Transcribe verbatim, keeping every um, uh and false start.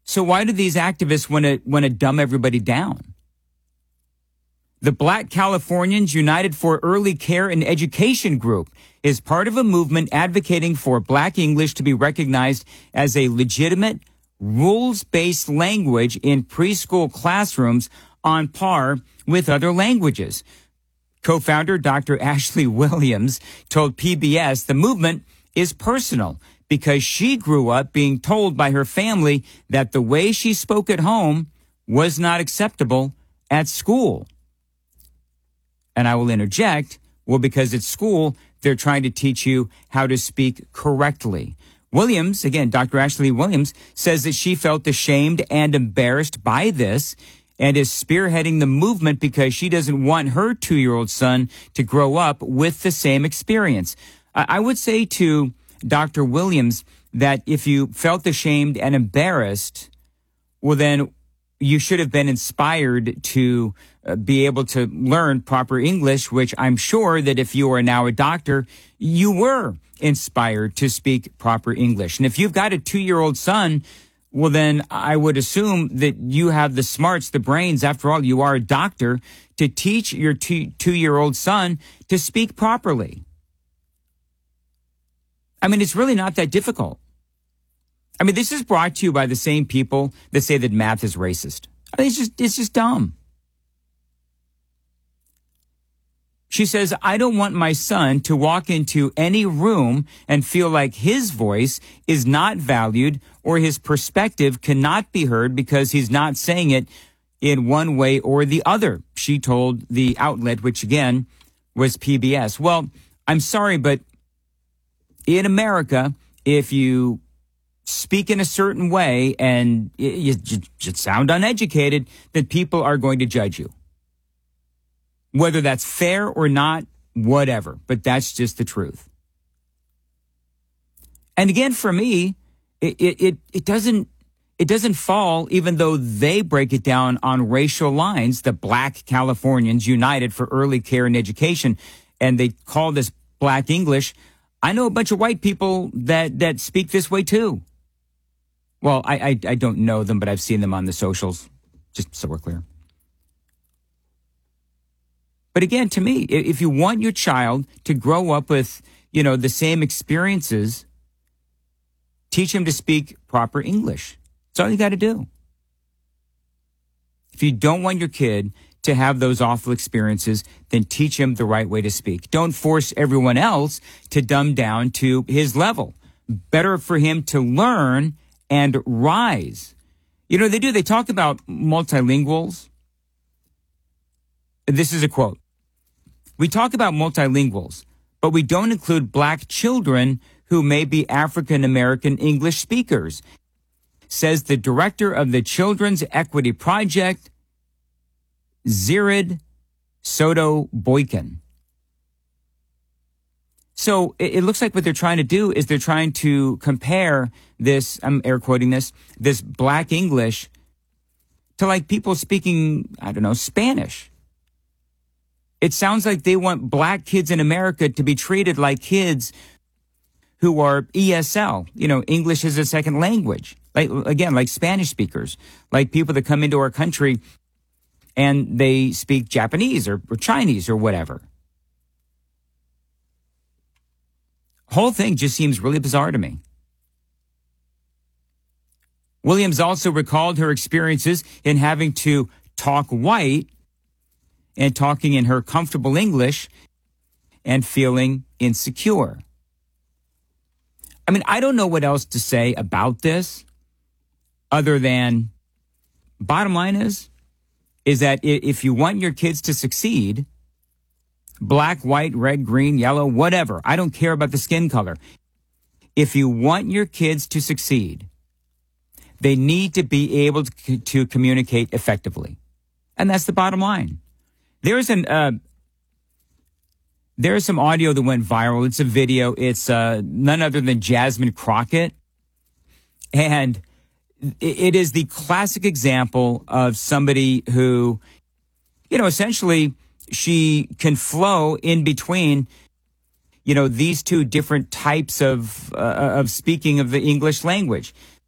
So why do these activists want to want to dumb everybody down? The Black Californians United for Early Care and Education group is part of a movement advocating for Black English to be recognized as a legitimate, rules-based language in preschool classrooms on par with other languages. Co-founder Doctor Ashley Williams told P B S the movement is personal because she grew up being told by her family that the way she spoke at home was not acceptable at school. And I will interject, well, because at school, they're trying to teach you how to speak correctly. Williams, again, Doctor Ashley Williams, says that she felt ashamed and embarrassed by this and is spearheading the movement because she doesn't want her two-year-old son to grow up with the same experience. I would say to Doctor Williams that if you felt ashamed and embarrassed, well, then you should have been inspired to uh, be able to learn proper English, which I'm sure that if you are now a doctor, you were inspired to speak proper English. And if you've got a two-year-old son, well, then I would assume that you have the smarts, the brains. After all, you are a doctor to teach your two, two-year-old son to speak properly. I mean, it's really not that difficult. I mean, this is brought to you by the same people that say that math is racist. I mean, it's just, it's just dumb. She says, I don't want my son to walk into any room and feel like his voice is not valued or his perspective cannot be heard because he's not saying it in one way or the other, she told the outlet, which again was P B S. Well, I'm sorry, but in America, if you speak in a certain way and you just sound uneducated, then people are going to judge you. Whether that's fair or not, whatever. But that's just the truth. And again, for me, it, it, it doesn't, it doesn't fall, even though they break it down on racial lines, the Black Californians United for Early Care and Education, and they call this Black English. I know a bunch of white people that, that speak this way too. Well, I, I, I don't know them, but I've seen them on the socials, just so we're clear. But again, to me, if you want your child to grow up with, you know, the same experiences, teach him to speak proper English. That's all you got to do. If you don't want your kid to have those awful experiences, then teach him the right way to speak. Don't force everyone else to dumb down to his level. Better for him to learn and rise. You know, they do, they talk about multilinguals. This is a quote. We talk about multilinguals, but we don't include Black children who may be African American English speakers, says the director of the Children's Equity Project, Zirid Soto Boykin. So it, it looks like what they're trying to do is they're trying to compare this, I'm air quoting this, this Black English to like people speaking, I don't know, Spanish. It sounds like they want Black kids in America to be treated like kids who are E S L, you know, English as a second language. Like, again, like Spanish speakers, like people that come into our country and they speak Japanese or, or Chinese or whatever. Whole thing just seems really bizarre to me. Williams also recalled her experiences in having to talk white and talking in her comfortable English and feeling insecure. I mean, I don't know what else to say about this other than bottom line is, is that if you want your kids to succeed, black, white, red, green, yellow, whatever, I don't care about the skin color. If you want your kids to succeed, they need to be able to, to communicate effectively. And that's the bottom line. There's an, uh, there's some audio that went viral. It's a video. It's, uh, none other than Jasmine Crockett. And it is the classic example of somebody who, you know, essentially she can flow in between, you know, these two different types of, uh, of speaking of the English language.